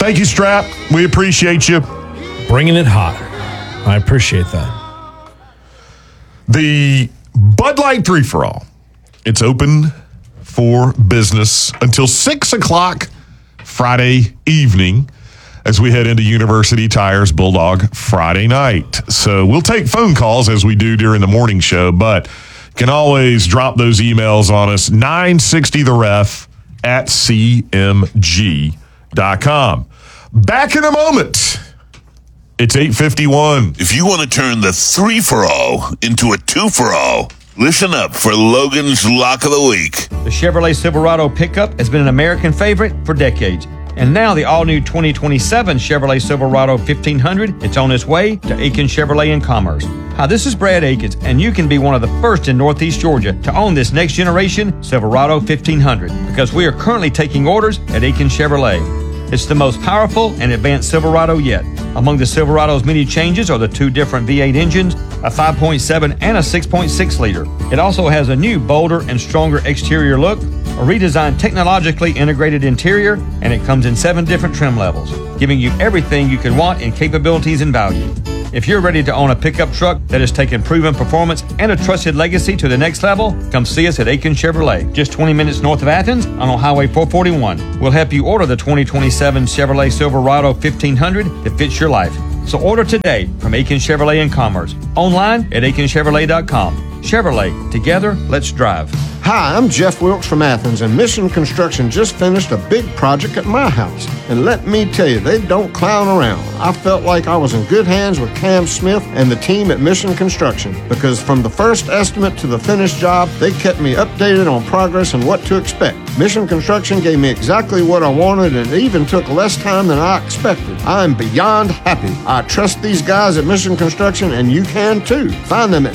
Thank you, Strap. We appreciate you. Bringing it hot. I appreciate that. The Bud Light 3-for-All. It's open for business until 6 o'clock Friday evening as we head into University Tires Bulldog Friday night. So we'll take phone calls as we do during the morning show, but can always drop those emails on us, 960theref@cmg.com. Back in a moment. It's 8:51. If you want to turn the 3-for-all into a 2-for-all, listen up for Logan's Lock of the Week. The Chevrolet Silverado pickup has been an American favorite for decades. And now the all-new 2027 Chevrolet Silverado 1500, it's on its way to Aikens Chevrolet in Commerce. Hi, this is Brad Aikens, and you can be one of the first in Northeast Georgia to own this next-generation Silverado 1500 because we are currently taking orders at Aikens Chevrolet. It's the most powerful and advanced Silverado yet. Among the Silverado's many changes are the two different V8 engines, a 5.7 and a 6.6 liter. It also has a new, bolder and stronger exterior look, a redesigned technologically integrated interior, and it comes in 7 different trim levels, giving you everything you could want in capabilities and value. If you're ready to own a pickup truck that has taken proven performance and a trusted legacy to the next level, come see us at Aikens Chevrolet, just 20 minutes north of Athens on Highway 441. We'll help you order the 2027 Chevrolet Silverado 1500 that fits your life. So order today from Aikens Chevrolet in Commerce, online at aikenschevrolet.com. Chevrolet, together, let's drive. Hi, I'm Jeff Wilkes from Athens, and Mission Construction just finished a big project at my house. And let me tell you, they don't clown around. I felt like I was in good hands with Cam Smith and the team at Mission Construction, because from the first estimate to the finished job, they kept me updated on progress and what to expect. Mission Construction gave me exactly what I wanted, and it even took less time than I expected. I'm beyond happy. I trust these guys at Mission Construction, and you can too. Find them at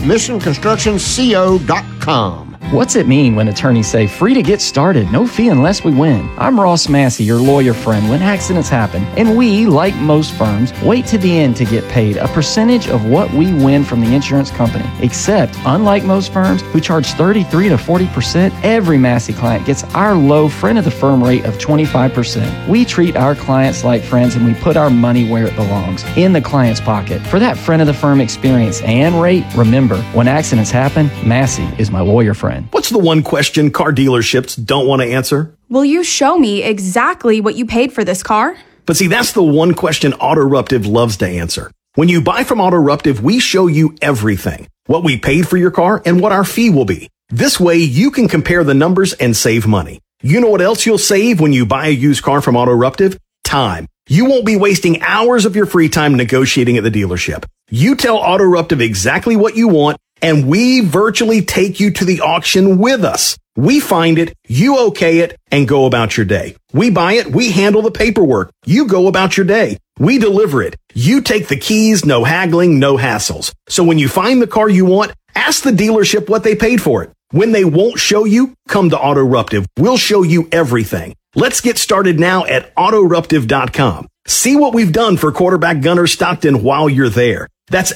missionconstructionco.com. What's it mean when attorneys say free to get started, no fee unless we win? I'm Ross Massey, your lawyer friend when accidents happen, and we, like most firms, wait to the end to get paid a percentage of what we win from the insurance company. Except, unlike most firms who charge 33 to 40%, every Massey client gets our low friend of the firm rate of 25%. We treat our clients like friends, and we put our money where it belongs, in the client's pocket. For that friend of the firm experience and rate, remember, when accidents happen, Massey is my lawyer friend. What's the one question car dealerships don't want to answer? Will you show me exactly what you paid for this car? But see, that's the one question Autoruptive loves to answer. When you buy from Autoruptive, we show you everything. What we paid for your car and what our fee will be. This way, you can compare the numbers and save money. You know what else you'll save when you buy a used car from Autoruptive? Time. You won't be wasting hours of your free time negotiating at the dealership. You tell Autoruptive exactly what you want, and we virtually take you to the auction with us. We find it, you okay it, and go about your day. We buy it, we handle the paperwork. You go about your day. We deliver it. You take the keys, no haggling, no hassles. So when you find the car you want, ask the dealership what they paid for it. When they won't show you, come to Autoruptive. We'll show you everything. Let's get started now at Autoruptive.com. See what we've done for quarterback Gunnar Stockton while you're there. That's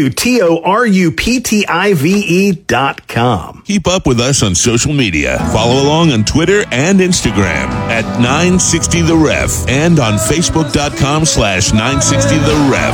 AUTORUPTIVE.com. Keep up with us on social media. Follow along on Twitter and Instagram at 960 The Ref and on Facebook.com/960 The Ref.